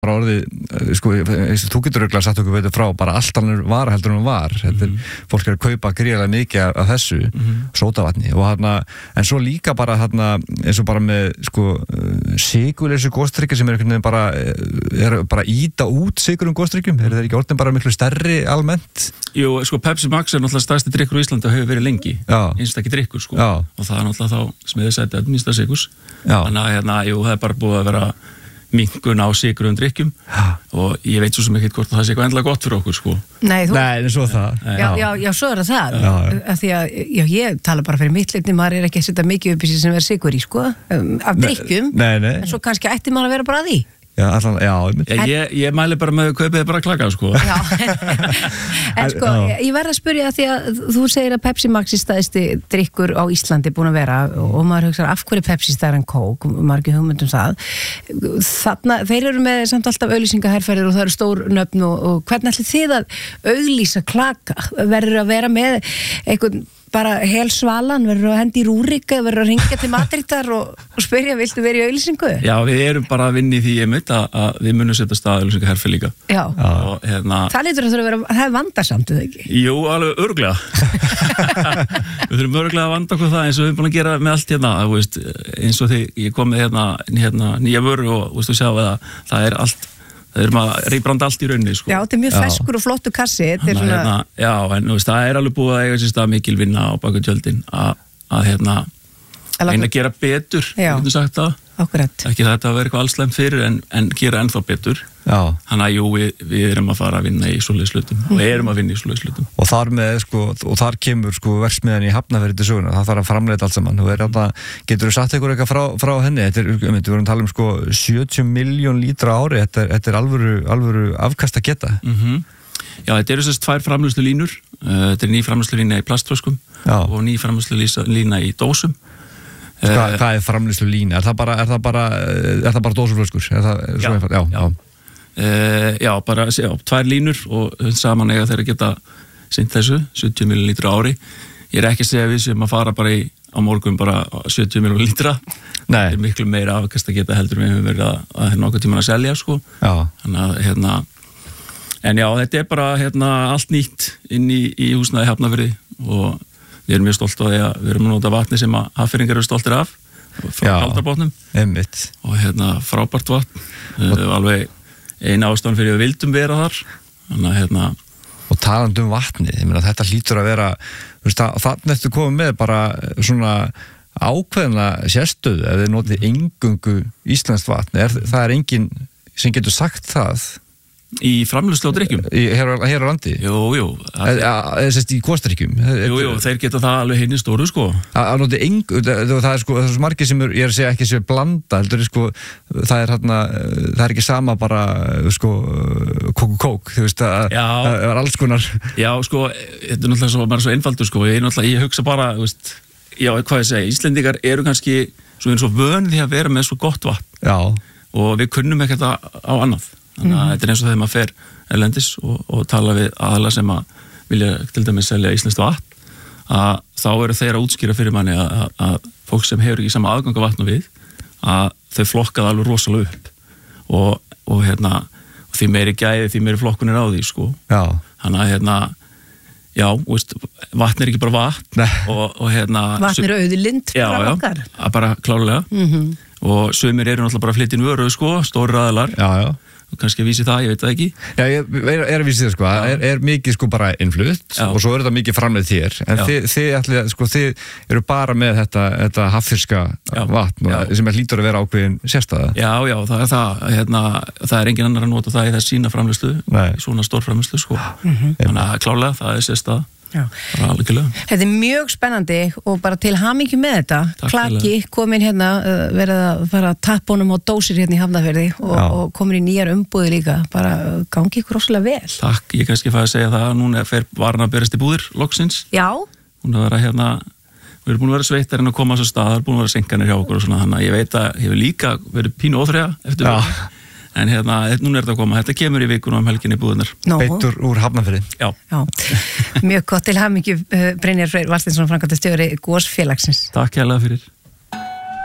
bara orðið, sko, þú getur örugglega sagt okkur veitur frá, bara allt annað vara heldur en var, fólk að kaupa gríðarlega mikið af þessu, sódavatni, og en svo líka bara eins og bara með, sko, sykurlausu gosdrykkir sem einhvern veginn bara íta út sykurum gosdrykkjum, þeir ekki orðin bara miklu stærri almennt? Jú, sko, Pepsi Max náttúrulega stærsti drykkur á Íslandi og hefur verið lengi, einstakki drykkur, sko, og það náttúrulega þá smiðisæti að minnsta sykurs, þannig að, jú, það bara búið að vera minnkun á sykruðum drykkjum og ég veit svo sem ekki hvort það sé eitthvað endilega gott fyrir okkur, sko. Nei, svo það. Já, svo það. Af því að, ég tala bara fyrir mitt leyti, maður ekki að setja mikið upp í sig sem er sykur í, sko, af drykkjum, en svo kannski ætti maður að vera bara að því. Ég mæli bara með kaupið bara klaka, sko. Já, en sko, ég verð að spyrja því að þú segir að Pepsi Max í stæðsti drykkur á Íslandi búin að vera og maður hugsa af hverju Pepsi stærri en Coke, maður ekki hugmyndum það. Þarna, þeir eru með samt alltaf auglýsingaherferðir og það eru stór nöfn og hvernig ætli þið að auglýsa klaka? Verður að vera með einhvern bara hel svalan, verður að hendi í Rúrik verður að ringja til Madridar og spyrja viltu vera í auglýsingu? Já, við erum bara að vinna í því að við munum setja stað auglýsingaherferð líka. Já, og, það lítur að vera, það er vandarsamt eða ekki? Jú, alveg örugglega. Við þurfum örugglega að vanda okkur það eins og við erum búin að gera með allt veist, eins og því ég kom með nýja vöru og þú sjá það er allt. Það erum að reybranda allt í rauninni, sko. Já, þetta er mjög feskur og flottu kassi. Já, en það er alveg búið að eiga sér stað mikil vinna á baku tjöldin að eina að gera betur, getur sagt það. Akkurat. Ekki þetta að vera eitthvað allslemt fyrir en gera ennþá betur. Já. Þannig að jú, við erum að fara að vinna í svoleiðis hlutum og erum að vinna í svoleiðis hlutum. Og þar með, sko, og þar kemur, sko, verksmiðjan í Hafnarfirði til söguna. Það þarf að framleiða allt saman. Getur þú sagt eitthvað frá henni? Við vorum að tala um, sko, 70 milljón lítra á ári. Þetta er alvöru afkast að geta. Já, þetta eru þess 2 framleiðslulínur. Þetta er ný framleiðslulína í plastflöskum og ný framleiðslulína í dósum. Hvað er framleiðslulína? Er það bara dósuflöskur? Já, bara 2 línur og saman eiga þeir að geta sinnt þessu, 70 millilítra ári. Ég er ekki að segja við sem að fara bara á morgun bara 70 millilítra. Þetta er miklu meira afkast að geta heldur við höfum verið að nokkuð tíman að selja, sko. Þannig að, en já, þetta er bara allt nýtt inn í húsnæði Hafnarfirði og við erum mjög stolt á því að við erum að nota vatni sem að Hafnfirðingar eru stoltir af frá Kaldarbotnum og frábært vatn alveg eina ástæðan fyrir að við vildum vera þar þannig að og talandi vatnið, ég meina þetta hlýtur að vera þannig eftir komið með bara svona ákveðna sérstöðu ef þið notið eingöngu íslenskt vatn, það er enginn sem getur sagt það í framleiðslu á drykkjum hér á landi? Jú í gosdrykkjum? Jú, þeir geta það alveg hérna í stóru, sko að noti það er sko, það er svo margir sem ég er að segja ekki sem blanda, heldur sko það er ekki sama bara sko, kók, þú veist það er alls konar Já, sko, þetta er náttúrulega bara svo einfaldur, sko ég hugsa bara, þú veist já, hvað ég segja, Íslendingar eru kannski svo vönið að vera með svo gott vatn og við kunnum ekkert á annað þannig að þetta er eins og þegar maður fer erlendis og tala við aðla sem að vilja til dæmis selja íslenskt vatn að þá eru þeir að útskýra fyrir manni að fólk sem hefur ekki sama aðgang að vatna við að þau flokkaði alveg rosalega upp og því meiri gæði því meiri flokkun er á því, sko þannig að já, veist, vatn er ekki bara vatn og vatn er auðlind bara okkar bara klárlega og sumir eru náttúrulega bara flyttin vöru, sko, stóri aðilar kannski að vísi það, ég veit það ekki Já, ég er að vísi það, sko er mikið, sko, bara innflutt og svo er þetta mikið framleið þér en þið eru bara með þetta hafnfirska vatn sem hlýtur að vera ákveðin sérstæða Já, það er það er engin annar að nota það í þess sína framleiðslu í svona stór framleiðslu, sko þannig að klárlega, það er sérstæða Þetta er mjög spennandi og bara til hamingju með þetta Klaki komin hérna verið að fara að tappa honum á dósir hérna í Hafnarfirði og komin í nýjar umbúðir líka bara gangi ykkur rosalega vel Takk, ég kannski fæði að segja það að núna fer varan að berast í búðir loksins hún að vera við erum búin að vera sveittar en að koma á svo stað, það er búin að vera senkanir hjá okkur og svona þannig að ég veit að hefur líka verið pínu óþreyja eftir en núna er þetta að koma, þetta kemur í vikunum helginni búðunar. Beittur úr Hafnarfirði. Já. Mjög gott til hamingju Brynjar Freyr Valsteinsson, framkvæmdastjóri Gosfélagsins. Takk hérlega fyrir.